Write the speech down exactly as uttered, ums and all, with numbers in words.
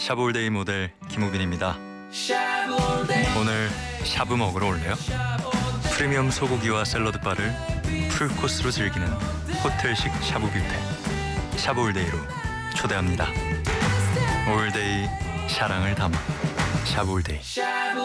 샤브올데이 모델 김우빈입니다. 오늘 샤브 먹으러 올래요? 프리미엄 소고기와 샐러드 바를 풀코스로 즐기는 호텔식 샤브 뷔페 샤브올데이로 초대합니다. 올데이 샤랑을 담아 샤브올데이.